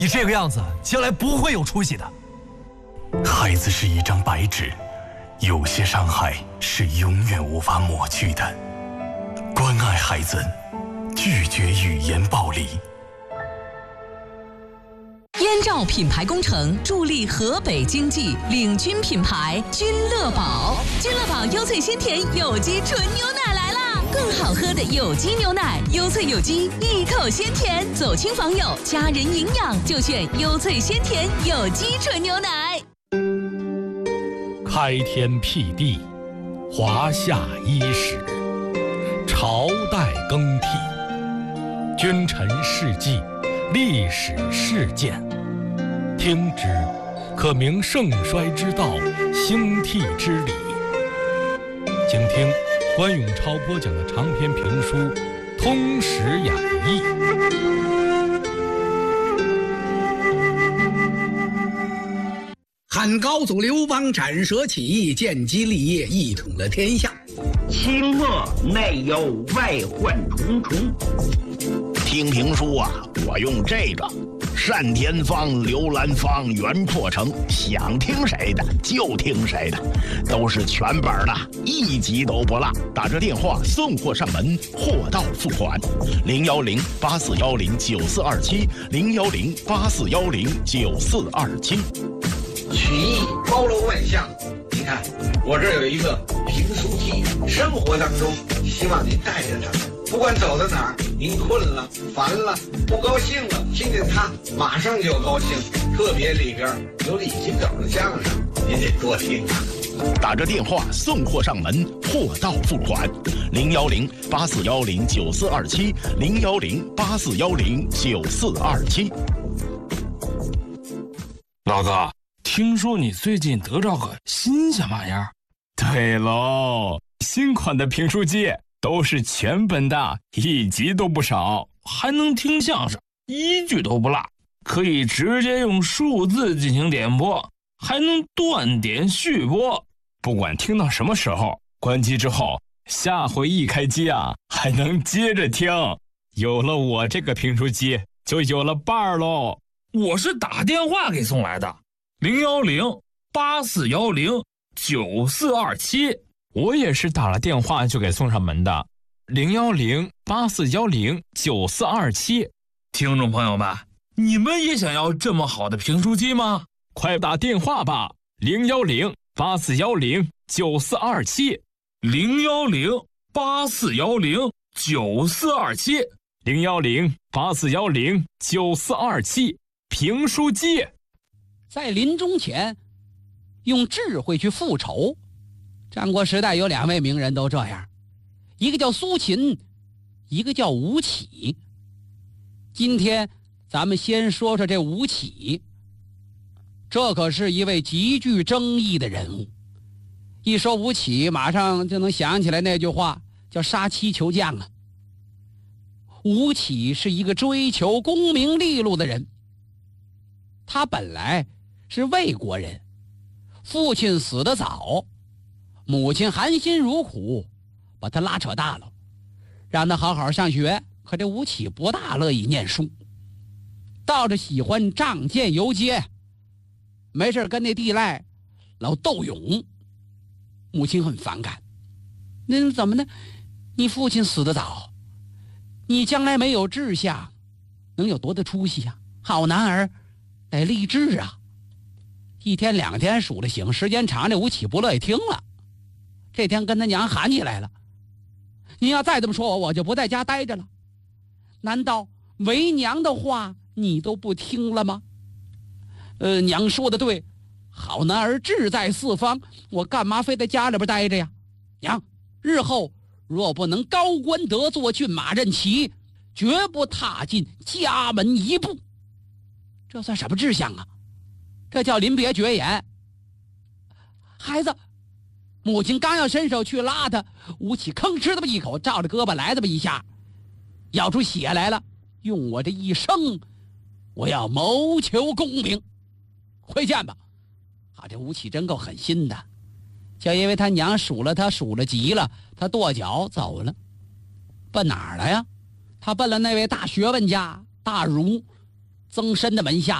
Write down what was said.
你这个样子，将来不会有出息的。 孩子是一张白纸，有些伤害是永远无法抹去的。关爱孩子，拒绝语言暴力。 燕赵品牌工程助力河北经济，领军品牌君乐宝。君乐宝优萃鲜甜有机纯牛奶来啦！更好喝的有机牛奶，优萃有机，一口鲜甜，走亲访友，家人营养就选优萃鲜甜有机纯牛奶。 开天辟地，华夏伊始，朝代更替，君臣事迹，历史事件，听之可明盛衰之道，兴替之理。请听关永超播讲的长篇评书《通史演义》。 汉高祖刘邦斩蛇起义，建基立业，一统了天下。 清末内忧外患重重。听评书啊，我用这个单田芳、刘兰芳、袁阔成，想听谁的就听谁的，都是全本的，一集都不落。打这电话送货上门，货到付款。010-8410-9427，010-8410-9427。 曲艺包罗万象，你看我这有一个评书机，生活当中希望您带着它，不管走到哪儿，您困了、烦了、不高兴了，听见它马上就高兴。特别里边有李金斗的相声，您得多听啊。 打着电话送货上门，货到付款。010-8410-9427，010-8410-9427。 老哥，听说你最近得着个新鲜玩意儿？ 对喽，新款的评书机都是全本的，一集都不少， 还能听相声，一句都不落，可以直接用数字进行点播，还能断点续播。 不管听到什么时候，关机之后，下回一开机啊，还能接着听。有了我这个评书机，就有了伴儿喽。 我是打电话给送来的，010-8410-9427。 我也是打了电话就给送上门的，010-8410-9427。 听众朋友们，你们也想要这么好的评书机吗？ 快打电话吧，010-8410-9427，010-8410-9427，010-8410-9427。评书机在临终前用智慧去复仇。战国时代有两位名人都这样，一个叫苏秦，一个叫吴起。今天咱们先说说这吴起，这可是一位极具争议的人物。一说吴起，马上就能想起来那句话，叫杀妻求将啊。吴起是一个追求功名利禄的人，他本来是魏国人，父亲死得早，母亲含辛茹苦把他拉扯大了，让他好好上学。可这吴起不大乐意念书，倒是喜欢仗剑游街，没事跟那地赖老斗勇。母亲很反感，那怎么呢？你父亲死得早，你将来没有志向，能有多大出息啊？好男儿得立志啊！一天两天数了行，时间长，这吴起不乐意听了。这天跟他娘喊起来了：“你要再这么说我就不在家待着了。难道为娘的话你都不听了吗？”娘说的对，好男儿志在四方，我干嘛非在家里边待着呀？娘，日后若不能高官得坐，骏马任骑，绝不踏进家门一步。这算什么志向啊？这叫临别绝言。孩子，母亲刚要伸手去拉他，吴起吭哧这么一口照着胳膊来这么一下，咬出血来了。用我这一生，我要谋求功名，回见吧。好，这吴起真够狠心的，就因为他娘数了急了，他跺脚走了。奔哪儿了呀？他奔了那位大学问家大儒， 曾参的门下